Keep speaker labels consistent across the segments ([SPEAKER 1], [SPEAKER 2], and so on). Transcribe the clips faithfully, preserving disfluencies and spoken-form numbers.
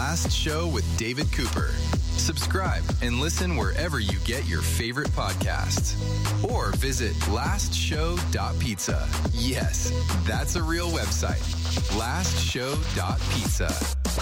[SPEAKER 1] Last Show with David Cooper. Subscribe and listen wherever you get your favorite podcasts. Or visit last show dot pizza. Yes, that's a real website. last show dot pizza.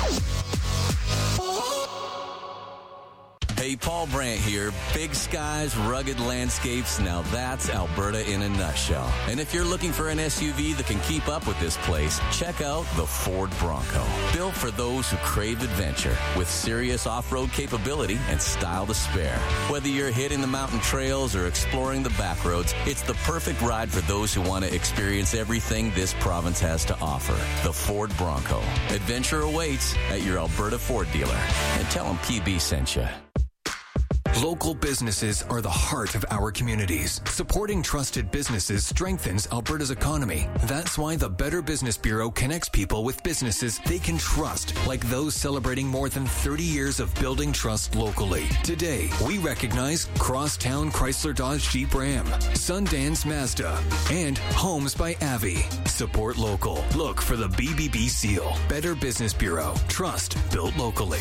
[SPEAKER 2] Hey, Paul Brandt here. Big skies, rugged landscapes. Now that's Alberta in a nutshell. And if you're looking for an S U V that can keep up with this place, check out the Ford Bronco. Built for those who crave adventure with serious off-road capability and style to spare. Whether you're hitting the mountain trails or exploring the back roads, it's the perfect ride for those who want to experience everything this province has to offer. The Ford Bronco. Adventure awaits at your Alberta Ford dealer. And tell them P B sent you.
[SPEAKER 3] Local businesses are the heart of our communities. Supporting trusted businesses strengthens Alberta's economy. That's why the Better Business Bureau connects people with businesses they can trust, like those celebrating more than thirty years of building trust locally. Today, we recognize Crosstown Chrysler Dodge Jeep Ram, Sundance Mazda, and Homes by Avi. Support local. Look for the B B B seal. Better Business Bureau. Trust built locally.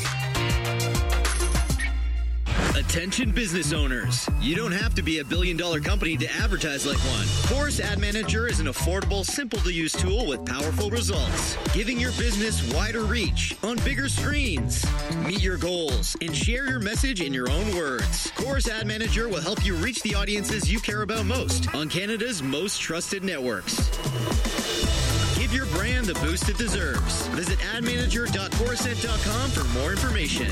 [SPEAKER 4] Attention business owners. You don't have to be a billion dollar company to advertise like one. Chorus Ad Manager is an affordable, simple to use tool with powerful results, giving your business wider reach on bigger screens. Meet your goals and share your message in your own words. Chorus Ad Manager will help you reach the audiences you care about most on Canada's most trusted networks. Give your brand the boost it deserves. Visit ad manager dot corusent dot com for more information.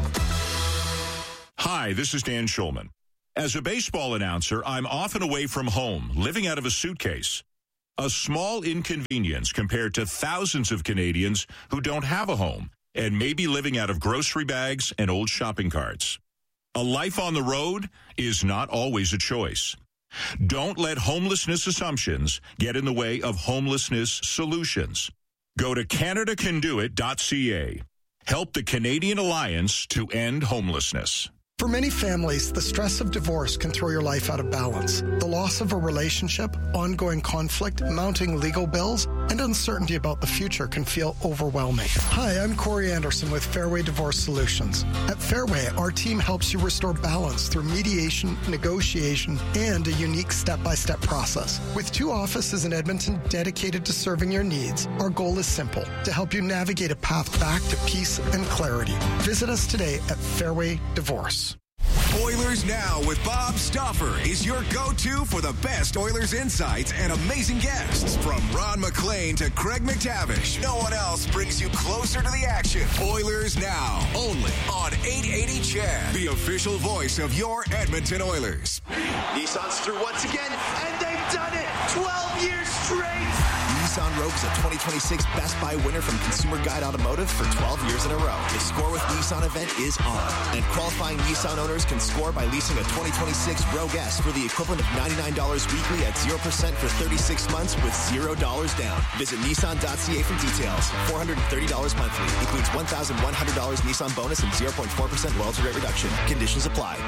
[SPEAKER 5] Hi, this is Dan Schulman. As a baseball announcer, I'm often away from home, living out of a suitcase. A small inconvenience compared to thousands of Canadians who don't have a home and may be living out of grocery bags and old shopping carts. A life on the road is not always a choice. Don't let homelessness assumptions get in the way of homelessness solutions. Go to canada can do it dot c a. Help the Canadian Alliance to End Homelessness.
[SPEAKER 6] For many families, the stress of divorce can throw your life out of balance. The loss of a relationship, ongoing conflict, mounting legal bills, and uncertainty about the future can feel overwhelming. Hi, I'm Corey Anderson with Fairway Divorce Solutions. At Fairway, our team helps you restore balance through mediation, negotiation, and a unique step-by-step process. With two offices in Edmonton dedicated to serving your needs, our goal is simple, to help you navigate a path back to peace and clarity. Visit us today at Fairway Divorce.
[SPEAKER 7] Oilers Now with Bob Stauffer is your go-to for the best Oilers insights and amazing guests. From Ron McLean to Craig McTavish, no one else brings you closer to the action. Oilers Now, only on eight eighty C H E D, the official voice of your Edmonton Oilers.
[SPEAKER 8] Nissan's through once again, and they've done it! twelve years straight!
[SPEAKER 9] Nissan Rogue is a twenty twenty-six Best Buy winner from Consumer Guide Automotive for twelve years in a row. The Score with Nissan event is on, and qualifying Nissan owners can score by leasing a twenty twenty-six Rogue S for the equivalent of ninety-nine dollars weekly at zero percent for thirty-six months with zero dollars down. Visit nissan dot c a for details. four hundred thirty dollars monthly. Includes one thousand one hundred dollars Nissan bonus and zero point four percent loyalty rate reduction. Conditions apply.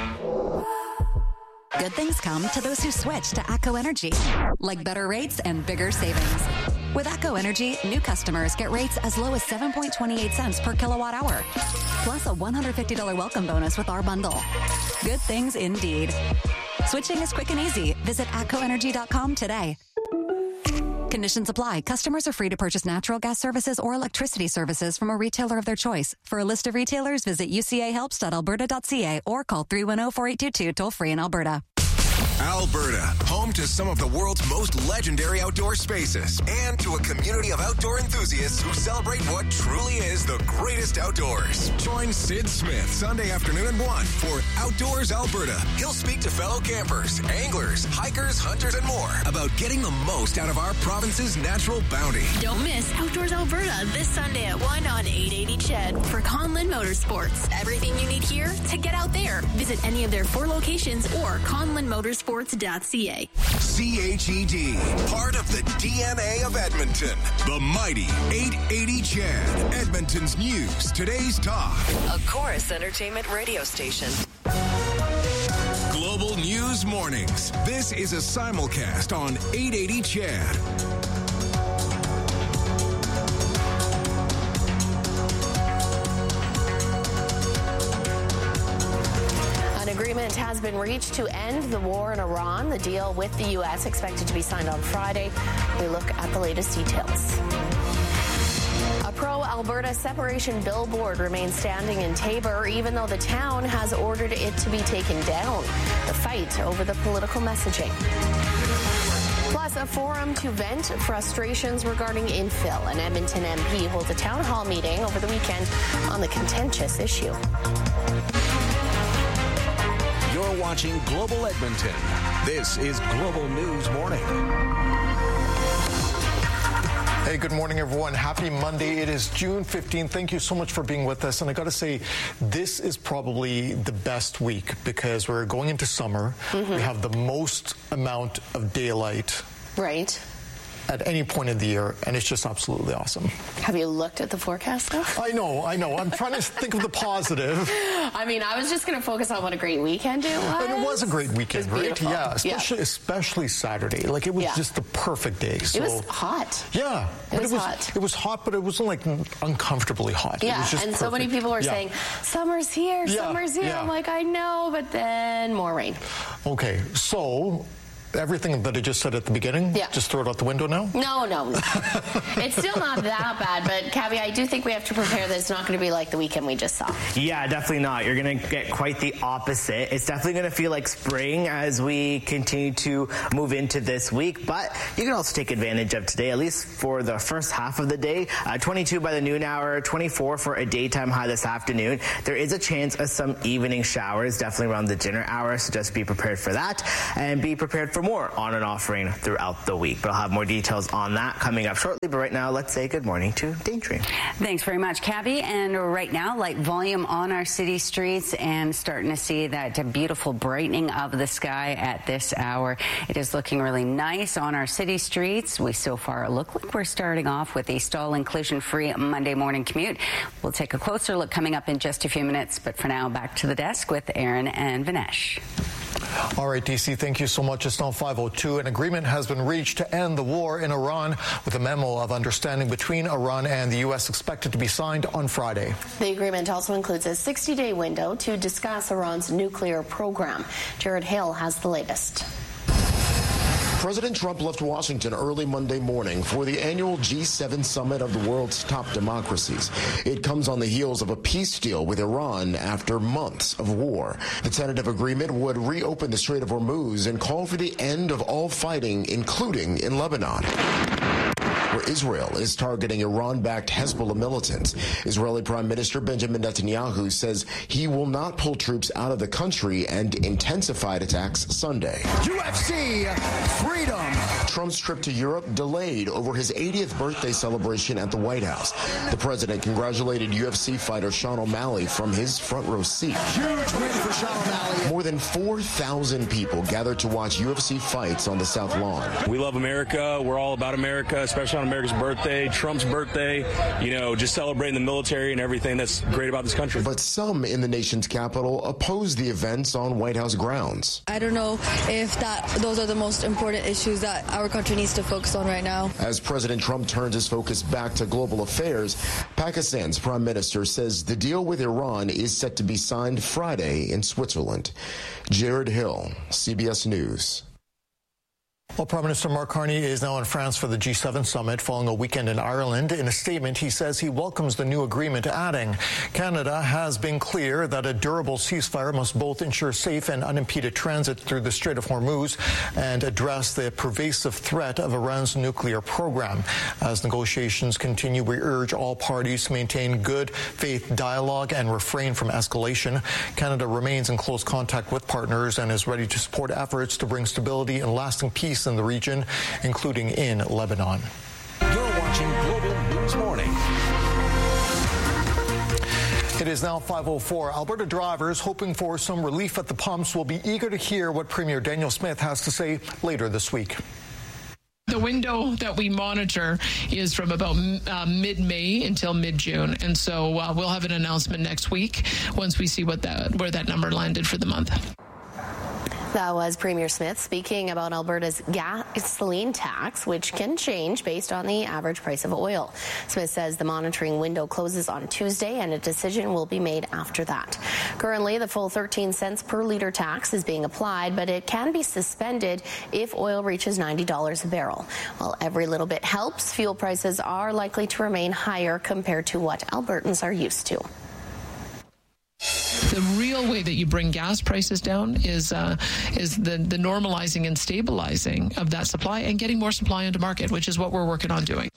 [SPEAKER 10] Good things come to those who switch to ATCO Energy, like better rates and bigger savings. With ATCO Energy, new customers get rates as low as seven point two eight cents per kilowatt hour, plus a one hundred fifty dollars welcome bonus with our bundle. Good things indeed. Switching is quick and easy. Visit atco energy dot com today. Conditions apply. Customers are free to purchase natural gas services or electricity services from a retailer of their choice. For a list of retailers, visit u c a helps dot alberta dot c a or call three one zero, four eight two two toll free in Alberta.
[SPEAKER 7] Alberta, home to some of the world's most legendary outdoor spaces and to a community of outdoor enthusiasts who celebrate what truly is the greatest outdoors. Join Sid Smith Sunday afternoon at one for Outdoors Alberta. He'll speak to fellow campers, anglers, hikers, hunters, and more about getting the most out of our province's natural bounty.
[SPEAKER 11] Don't miss Outdoors Alberta this Sunday at one on eight eighty C H E D for Conlin Motorsports. Everything you need here to get out there. Visit any of their four locations or conlin motorsports dot c a.
[SPEAKER 7] C H E D, part of the D N A of Edmonton. The mighty eight eighty C H E D, Edmonton's news, today's talk.
[SPEAKER 12] A Chorus Entertainment radio station.
[SPEAKER 7] Global News Mornings. This is a simulcast on eight eighty C H E D.
[SPEAKER 13] agreement has been reached to end the war in Iran. The deal with the U S expected to be signed on Friday. We look at the latest details. A pro-Alberta separation billboard remains standing in Taber, even though the town has ordered it to be taken down. The fight over the political messaging. Plus, a forum to vent frustrations regarding infill. An Edmonton M P holds a town hall meeting over the weekend on the contentious issue.
[SPEAKER 14] You're watching Global Edmonton. This is Global News Morning.
[SPEAKER 15] Hey, good morning, everyone. Happy Monday. It is June fifteenth. Thank you so much for being with us. And I got to say, this is probably the best week because we're going into summer. Mm-hmm. We have the most amount of daylight.
[SPEAKER 13] Right.
[SPEAKER 15] At any point of the year, and it's just absolutely awesome.
[SPEAKER 13] Have you looked at the forecast though?
[SPEAKER 15] I know, I know. I'm trying to think of the positive.
[SPEAKER 13] I mean, I was just going to focus on what a great weekend it was.
[SPEAKER 15] And it was a great weekend, right? Yeah, especially yeah. especially Saturday. Like it was yeah. just the perfect day. So,
[SPEAKER 13] it was hot.
[SPEAKER 15] Yeah,
[SPEAKER 13] it
[SPEAKER 15] but
[SPEAKER 13] was,
[SPEAKER 15] it was
[SPEAKER 13] hot.
[SPEAKER 15] It was hot, but it wasn't like uncomfortably hot.
[SPEAKER 13] Yeah,
[SPEAKER 15] it was just
[SPEAKER 13] and
[SPEAKER 15] perfect.
[SPEAKER 13] so many people were
[SPEAKER 15] yeah.
[SPEAKER 13] saying, "Summer's here,
[SPEAKER 15] yeah.
[SPEAKER 13] summer's here." Yeah. I'm like, I know, but then more rain.
[SPEAKER 15] Okay, so. Everything that I just said at the beginning,
[SPEAKER 13] yeah.
[SPEAKER 15] just throw it out the window now?
[SPEAKER 13] No, no, no. It's still not that bad, but Cavi, I do think we have to prepare that it's not going to be like the weekend we just saw.
[SPEAKER 16] Yeah, definitely not. You're going to get quite the opposite. It's definitely going to feel like spring as we continue to move into this week, but you can also take advantage of today, at least for the first half of the day. Uh, twenty-two by the noon hour, twenty-four for a daytime high this afternoon. There is a chance of some evening showers, definitely around the dinner hour, so just be prepared for that and be prepared for more on and off rain throughout the week. But I'll have more details on that coming up shortly. But right now, let's say good morning to Daydream.
[SPEAKER 17] Thanks very much, Cavi. And right now, light volume on our city streets and starting to see that beautiful brightening of the sky at this hour. It is looking really nice on our city streets. We so far look like we're starting off with a stall and collision-free Monday morning commute. We'll take a closer look coming up in just a few minutes. But for now, back to the desk with Aaron and Vinesh.
[SPEAKER 15] All right, D C, thank you so much. It's now five oh two. An agreement has been reached to end the war in Iran with a memo of understanding between Iran and the U S expected to be signed on Friday.
[SPEAKER 13] The agreement also includes a sixty-day window to discuss Iran's nuclear program. Jared Hill has the latest.
[SPEAKER 18] President Trump left Washington early Monday morning for the annual G seven summit of the world's top democracies. It comes on the heels of a peace deal with Iran after months of war. The tentative agreement would reopen the Strait of Hormuz and call for the end of all fighting, including in Lebanon, where Israel is targeting Iran-backed Hezbollah militants. Israeli Prime Minister Benjamin Netanyahu says he will not pull troops out of the country and intensified attacks Sunday.
[SPEAKER 19] U F C freedom.
[SPEAKER 18] Trump's trip to Europe delayed over his eightieth birthday celebration at the White House. The president congratulated U F C fighter Sean O'Malley from his front row seat.
[SPEAKER 19] Huge win for Sean O'Malley.
[SPEAKER 18] More than four thousand people gathered to watch U F C fights on the South Lawn.
[SPEAKER 20] We love America. We're all about America, especially on America's birthday, Trump's birthday, you know, just celebrating the military and everything that's great about this country.
[SPEAKER 18] But some in the nation's capital oppose the events on White House grounds.
[SPEAKER 21] I don't know if that those are the most important issues that our country needs to focus on right now.
[SPEAKER 18] As President Trump turns his focus back to global affairs, Pakistan's prime minister says the deal with Iran is set to be signed Friday in Switzerland. Jared Hill, C B S News.
[SPEAKER 15] Well, Prime Minister Mark Carney is now in France for the G seven summit following a weekend in Ireland. In a statement, he says he welcomes the new agreement, adding, Canada has been clear that a durable ceasefire must both ensure safe and unimpeded transit through the Strait of Hormuz and address the pervasive threat of Iran's nuclear program. As negotiations continue, we urge all parties to maintain good faith dialogue and refrain from escalation. Canada remains in close contact with partners and is ready to support efforts to bring stability and lasting peace in the region, including in Lebanon.
[SPEAKER 14] You're watching Global News Morning.
[SPEAKER 15] It is now five oh four. Alberta drivers hoping for some relief at the pumps will be eager to hear what Premier Daniel Smith has to say later this week.
[SPEAKER 22] The window that we monitor is from about uh, mid-May until mid-June, and so uh, we'll have an announcement next week once we see what that where that number landed for the month.
[SPEAKER 13] That was Premier Smith speaking about Alberta's gasoline tax, which can change based on the average price of oil. Smith says the monitoring window closes on Tuesday and a decision will be made after that. Currently, the full thirteen cents per litre tax is being applied, but it can be suspended if oil reaches ninety dollars a barrel. While every little bit helps, fuel prices are likely to remain higher compared to what Albertans are used to.
[SPEAKER 22] The real way that you bring gas prices down is uh, is the, the normalizing and stabilizing of that supply and getting more supply into market, which is what we're working on doing.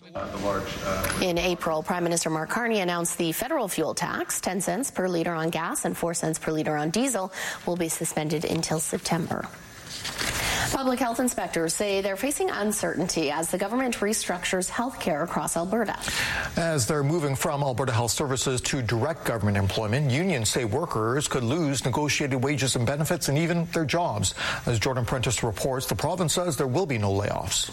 [SPEAKER 13] In April, Prime Minister Mark Carney announced the federal fuel tax, ten cents per litre on gas and four cents per litre on diesel, will be suspended until September. Public health inspectors say they're facing uncertainty as the government restructures healthcare across Alberta.
[SPEAKER 15] As they're moving from Alberta Health Services to direct government employment, unions say workers could lose negotiated wages and benefits and even their jobs. As Jordan Prentice reports, the province says there will be no layoffs.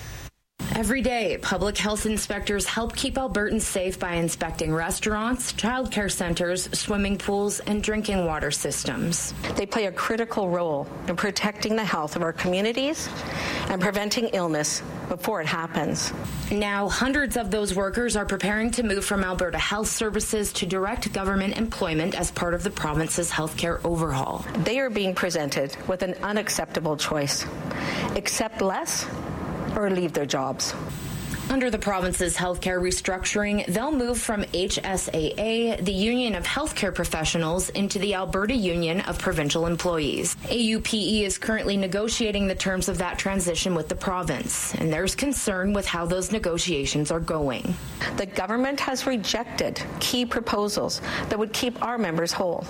[SPEAKER 1] Every day, public health inspectors help keep Albertans safe by inspecting restaurants, childcare centres, swimming pools, and drinking water systems.
[SPEAKER 2] They play a critical role in protecting the health of our communities and preventing illness before it happens.
[SPEAKER 1] Now, hundreds of those workers are preparing to move from Alberta Health Services to direct government employment as part of the province's healthcare overhaul.
[SPEAKER 2] They are being presented with an unacceptable choice: accept less or leave their jobs.
[SPEAKER 1] Under the province's healthcare restructuring, they'll move from H S A A, the Union of Healthcare Professionals, into the Alberta Union of Provincial Employees. A U P E is currently negotiating the terms of that transition with the province, and there's concern with how those negotiations are going.
[SPEAKER 2] The government has rejected key proposals that would keep our members whole.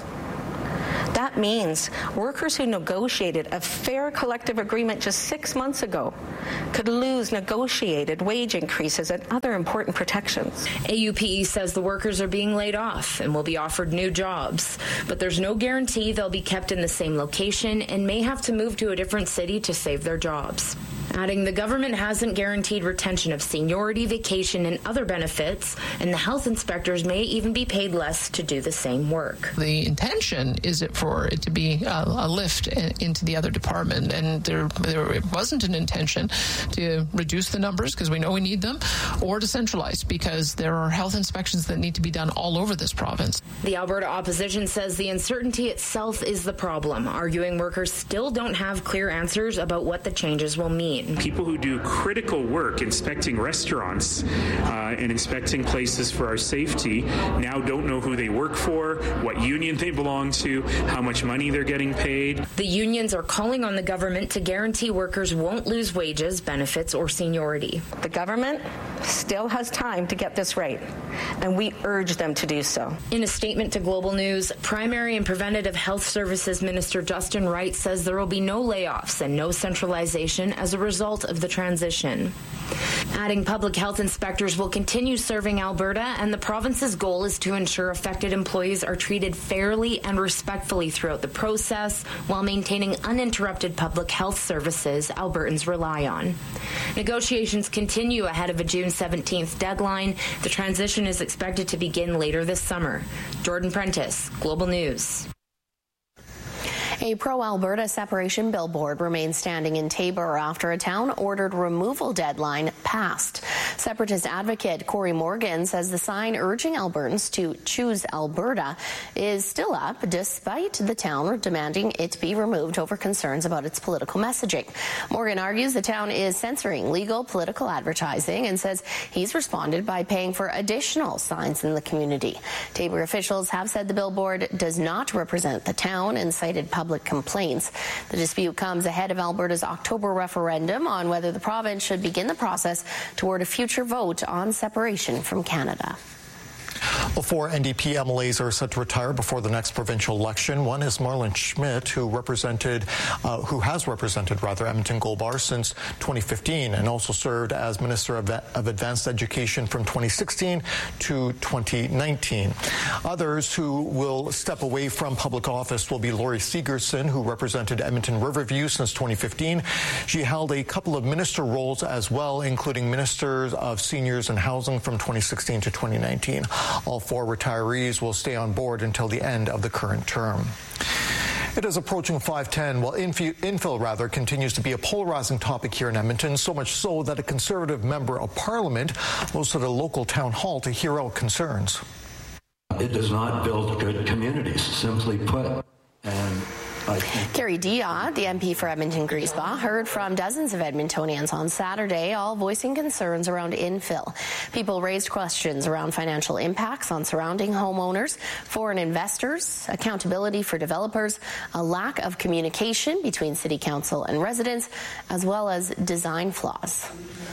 [SPEAKER 2] That means workers who negotiated a fair collective agreement just six months ago could lose negotiated wage increases and other important protections.
[SPEAKER 1] A U P E says the workers are being laid off and will be offered new jobs, but there's no guarantee they'll be kept in the same location and may have to move to a different city to save their jobs. Adding, the government hasn't guaranteed retention of seniority, vacation, and other benefits, and the health inspectors may even be paid less to do the same work.
[SPEAKER 22] The intention is it for it to be a, a lift into the other department, and there, there wasn't an intention to reduce the numbers because we know we need them, or to centralize because there are health inspections that need to be done all over this province.
[SPEAKER 1] The Alberta opposition says the uncertainty itself is the problem, arguing workers still don't have clear answers about what the changes will mean.
[SPEAKER 23] People who do critical work inspecting restaurants uh, and inspecting places for our safety now don't know who they work for, what union they belong to, how much money they're getting paid.
[SPEAKER 1] The unions are calling on the government to guarantee workers won't lose wages, benefits, or seniority.
[SPEAKER 2] The government still has time to get this right, and we urge them to do so.
[SPEAKER 1] In a statement to Global News, Primary and Preventative Health Services Minister Justin Wright says there will be no layoffs and no centralization as a result of the transition. Adding, public health inspectors will continue serving Alberta, and the province's goal is to ensure affected employees are treated fairly and respectfully throughout the process while maintaining uninterrupted public health services Albertans rely on. Negotiations continue ahead of a June seventeenth deadline. The transition is expected to begin later this summer. Jordan Prentice, Global News.
[SPEAKER 13] A pro-Alberta separation billboard remains standing in Taber after a town-ordered removal deadline passed. Separatist advocate Corey Morgan says the sign urging Albertans to choose Alberta is still up despite the town demanding it be removed over concerns about its political messaging. Morgan argues the town is censoring legal political advertising and says he's responded by paying for additional signs in the community. Taber officials have said the billboard does not represent the town and cited public complaints. The dispute comes ahead of Alberta's October referendum on whether the province should begin the process toward a future vote on separation from Canada.
[SPEAKER 15] Well, four N D P M L As are set to retire before the next provincial election. One is Marlon Schmidt, who represented, uh, who has represented rather Edmonton Gold Bar since twenty fifteen, and also served as Minister of, of Advanced Education from twenty sixteen to twenty nineteen. Others who will step away from public office will be Lori Segerson, who represented Edmonton Riverview since twenty fifteen. She held a couple of minister roles as well, including Minister of Seniors and Housing from twenty sixteen to twenty nineteen. All four retirees will stay on board until the end of the current term. It is approaching five ten, while infill, infill rather continues to be a polarizing topic here in Edmonton, so much so that a Conservative member of Parliament hosted a local town hall to hear out concerns.
[SPEAKER 3] It does not build good communities, simply put. And I think
[SPEAKER 13] Kerry Dia, the M P for Edmonton-Griesbach, heard from dozens of Edmontonians on Saturday, all voicing concerns around infill. People raised questions around financial impacts on surrounding homeowners, foreign investors, accountability for developers, a lack of communication between City Council and residents, as well as design flaws.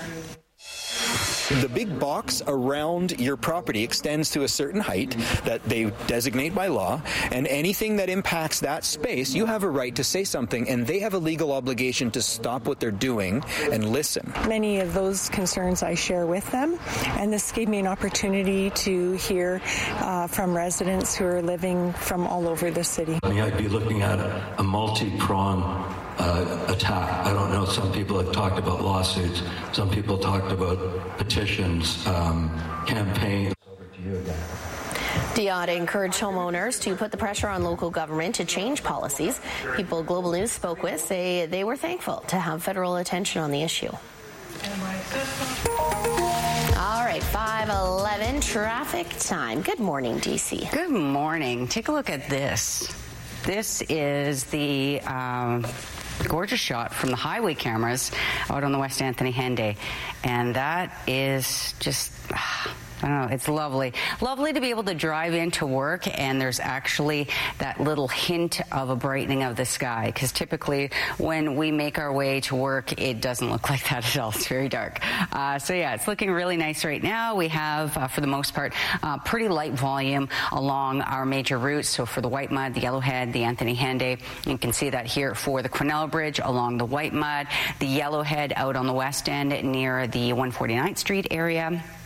[SPEAKER 4] The big box around your property extends to a certain height that they designate by law, and anything that impacts that space, you have a right to say something, and they have a legal obligation to stop what they're doing and listen.
[SPEAKER 5] Many of those concerns I share with them, and this gave me an opportunity to hear uh, from residents who are living from all over the city.
[SPEAKER 3] I mean, I'd be looking at a, a multi-pronged Uh, attack. I don't know. Some people have talked about lawsuits. Some people talked about petitions, um, campaigns. Over to you again.
[SPEAKER 13] Diod encouraged homeowners to put the pressure on local government to change policies. People Global News spoke with say they were thankful to have federal attention on the issue. All right, five eleven traffic time. Good morning, D C.
[SPEAKER 17] Good morning. Take a look at this. This is the um, gorgeous shot from the highway cameras out on the West Anthony Henday. And that is just, I don't know, it's lovely. Lovely to be able to drive into work, and there's actually that little hint of a brightening of the sky, because typically when we make our way to work, it doesn't look like that at all. It's very dark. Uh, so yeah, it's looking really nice right now. We have, uh, for the most part, uh, pretty light volume along our major routes. So for the White Mud, the Yellowhead, the Anthony Henday, you can see that here for the Quesnel Bridge along the White Mud, the Yellowhead out on the west end near the one forty-ninth Street area.